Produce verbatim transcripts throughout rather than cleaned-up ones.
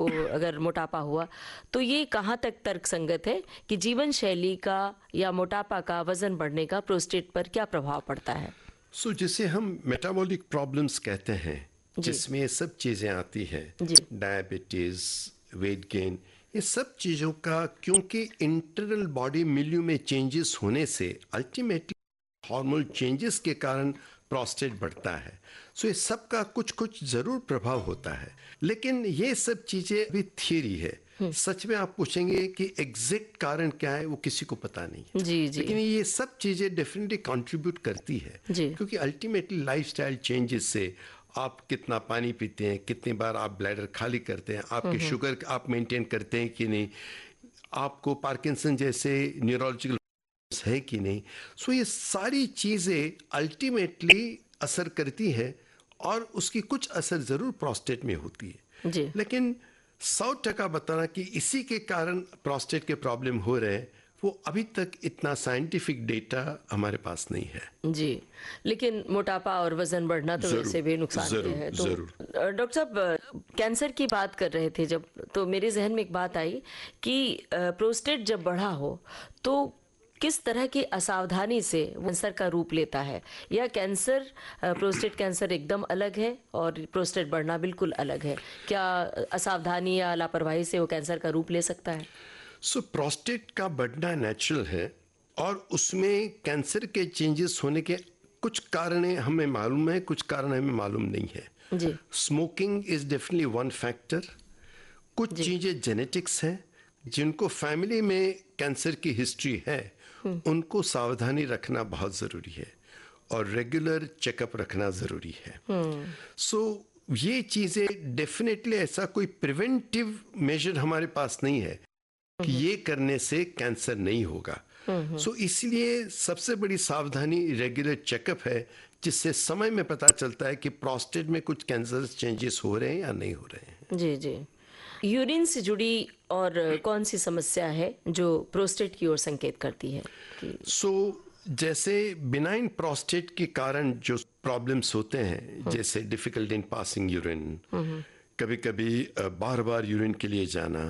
को अगर मोटापा हुआ तो ये कहाँ तक तर्कसंगत है कि जीवन शैली का या मोटापा का, वजन बढ़ने का प्रोस्टेट पर क्या प्रभाव पड़ता है? सो so, जिसे हम मेटाबॉलिक प्रॉब्लम्स कहते हैं, जिसमें ये सब चीज़ें आती हैं, डायबिटीज़, वेट गेन, ये सब चीज़ों का क्योंकि इंटरनल बॉडी मिल्यू में चेंजेस होने से अल्टीमेटली हार्मोनल चेंजेस के कारण प्रोस्टेट बढ़ता है। सो so, ये सब का कुछ कुछ ज़रूर प्रभाव होता है, लेकिन ये सब चीज़ें अभी थियरी है। सच में आप पूछेंगे कि एग्जैक्ट कारण क्या है, वो किसी को पता नहीं है। जी जी। लेकिन ये सब चीज़ें डेफिनेटली कंट्रीब्यूट करती है, क्योंकि अल्टीमेटली लाइफस्टाइल चेंजेस से आप कितना पानी पीते हैं, कितनी बार आप ब्लैडर खाली करते हैं, आपके शुगर आप मेंटेन करते हैं कि नहीं, आपको पार्किंसन जैसे न्यूरोलॉजिकल है कि नहीं। सो ये सारी चीज़ें अल्टीमेटली असर करती है और उसकी कुछ असर ज़रूर प्रोस्टेट में होती है जी। लेकिन सौ टका बताना कि इसी के कारण प्रोस्टेट के प्रॉब्लम हो रहे हैं, वो अभी तक इतना साइंटिफिक डेटा हमारे पास नहीं है। जी, लेकिन मोटापा और वजन बढ़ना तो वैसे भी नुकसानदेह है। तो डॉक्टर साहब, कैंसर की बात कर रहे थे जब, तो मेरे जहन में एक बात आई कि प्रोस्टेट जब बढ़ा हो तो किस तरह की असावधानी से कैंसर का रूप लेता है, या कैंसर, प्रोस्टेट कैंसर एकदम अलग है और प्रोस्टेट बढ़ना बिल्कुल अलग है? क्या असावधानी या लापरवाही से वो कैंसर का रूप ले सकता है? सो so, प्रोस्टेट का बढ़ना नेचुरल है और उसमें कैंसर के चेंजेस होने के कुछ कारण हमें मालूम है, कुछ कारण हमें मालूम नहीं है। जी। Smoking is definitely one factor. कुछ चीज़ें जेनेटिक्स हैं, जिनको फैमिली में कैंसर की हिस्ट्री है उनको सावधानी रखना बहुत ज़रूरी है और रेगुलर चेकअप रखना ज़रूरी है। सो so, ये चीज़ें डेफिनेटली, ऐसा कोई प्रिवेंटिव मेजर हमारे पास नहीं है कि ये करने से कैंसर नहीं होगा। सो so, इसलिए सबसे बड़ी सावधानी रेगुलर चेकअप है, जिससे समय में पता चलता है कि प्रोस्टेट में कुछ कैंसर चेंजेस हो रहे हैं या नहीं हो रहे हैं। जी जी। यूरिन से जुड़ी और कौन सी समस्या है जो प्रोस्टेट की ओर संकेत करती है? सो so, जैसे बिनाइन प्रोस्टेट के कारण जो प्रॉब्लम्स होते हैं, जैसे डिफिकल्ट इन पासिंग यूरिन, कभी कभी बार बार यूरिन के लिए जाना,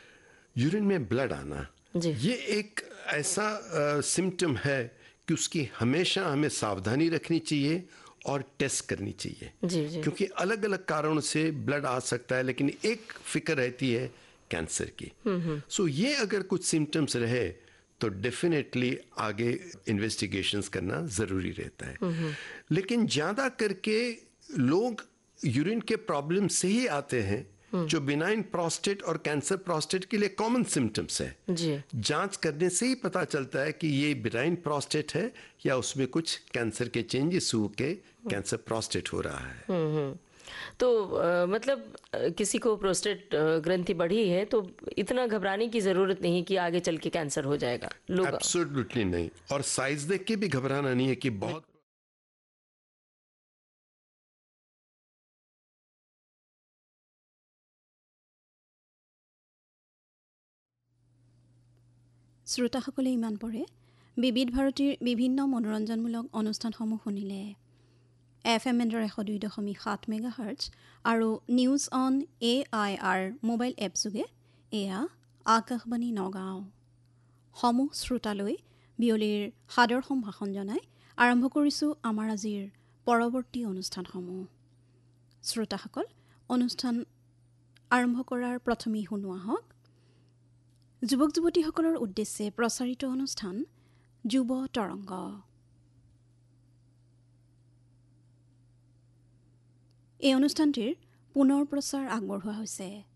यूरिन में ब्लड आना, ये एक ऐसा सिम्टम है कि उसकी हमेशा हमें सावधानी रखनी चाहिए और टेस्ट करनी चाहिए। जी जी। क्योंकि अलग अलग कारणों से ब्लड आ सकता है, लेकिन एक फिक्र रहती है कैंसर की। सो so, ये अगर कुछ सिम्टम्स रहे तो डेफिनेटली आगे इन्वेस्टिगेशंस करना ज़रूरी रहता है। लेकिन ज़्यादा करके लोग यूरिन के प्रॉब्लम से ही आते हैं, जो बिनाइन प्रोस्टेट और कैंसर प्रोस्टेट के लिए कॉमन सिम्टम्स है। जी। जांच करने से ही पता चलता है कि ये बिनाइन प्रोस्टेट है या उसमें कुछ कैंसर के चेंजेस हो के कैंसर प्रोस्टेट हो रहा है। तो आ, मतलब किसी को प्रोस्टेट ग्रंथि बढ़ी है तो इतना घबराने की जरूरत नहीं कि आगे चल के कैंसर हो जाएगा। लोग एब्सोल्युटली नहीं, और साइज देख के भी घबराना नहीं है कि बहुत। শ্ৰোতাসকলে ইমান পৰে বিবিধ ভাৰতীৰ বিভিন্ন মনোৰঞ্জনমূলক অনুষ্ঠানসমূহ শুনিলে। এফ এম এণ্ডৰ এশ দুই দশমিক সাত মেগা হাৰ্টছ আৰু news on A I R mobile app যোগে এয়া আকাশবাণী নগাঁও। সমূহ শ্ৰোতালৈ বিয়লিৰ সাদৰ সম্ভাষণ জনাই আৰম্ভ কৰিছোঁ আমাৰ আজিৰ পৰৱৰ্তী অনুষ্ঠানসমূহ। শ্ৰোতাসকল, অনুষ্ঠান আৰম্ভ কৰাৰ প্ৰথমেই শুনোৱা হওক যুৱক যুৱতীসকলৰ উদ্দেশ্যে প্ৰচাৰিত অনুষ্ঠান যুৱ তৰংগ। এই অনুষ্ঠানটিৰ পুনৰ প্ৰচাৰ আগবঢ়োৱা হৈছে